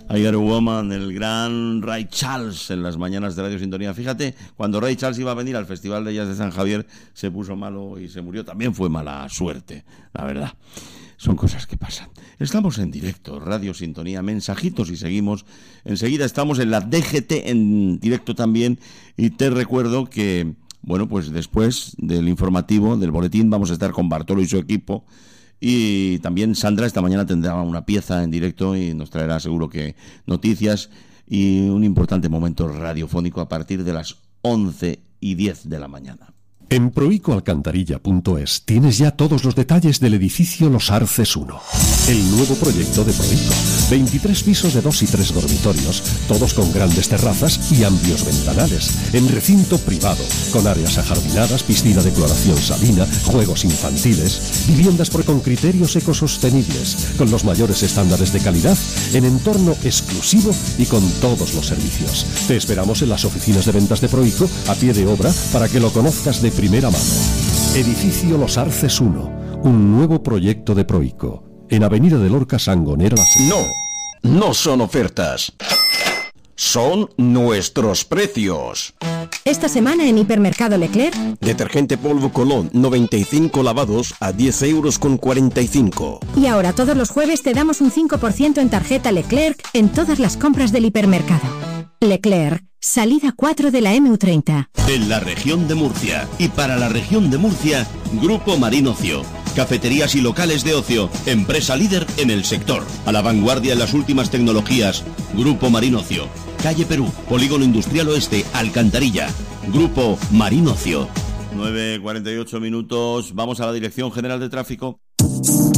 I Got a Woman, el gran Ray Charles en las mañanas de Radio Sintonía. Fíjate, cuando Ray Charles iba a venir al Festival de Jazz de San Javier, se puso malo y se murió. También fue mala suerte, la verdad. Son cosas que pasan. Estamos en directo, Radio Sintonía, mensajitos y seguimos. Enseguida estamos en la DGT en directo también. Y te recuerdo que, bueno, pues después del informativo, del boletín, vamos a estar con Bartolo y su equipo. Y también Sandra esta mañana tendrá una pieza en directo y nos traerá seguro que noticias y un importante momento radiofónico a partir de las 11:10 de la mañana. En proicoalcantarilla.es tienes ya todos los detalles del edificio Los Arces 1, el nuevo proyecto de Proico. 23 pisos de 2 y 3 dormitorios, todos con grandes terrazas y amplios ventanales, en recinto privado, con áreas ajardinadas, piscina de cloración salina, juegos infantiles, viviendas con criterios ecosostenibles, con los mayores estándares de calidad, en entorno exclusivo y con todos los servicios. Te esperamos en las oficinas de ventas de Proico, a pie de obra, para que lo conozcas de primera mano. Edificio Los Arces 1, un nuevo proyecto de Proico, en Avenida de Lorca, Sangonera La Sexta. No son ofertas. Son nuestros precios. Esta semana en Hipermercado Leclerc, Detergente polvo Colón, 95 lavados a 10,45 €. Y ahora todos los jueves te damos un 5% en tarjeta Leclerc en todas las compras del hipermercado. Leclerc, salida 4 de la MU30. En la región de Murcia y para la región de Murcia, Grupo Marín Ocio. Cafeterías y locales de ocio, empresa líder en el sector. A la vanguardia en las últimas tecnologías, Grupo Marín Ocio. Calle Perú, Polígono Industrial Oeste, Alcantarilla. Grupo Marín Ocio. 9:48 minutos, vamos a la Dirección General de Tráfico.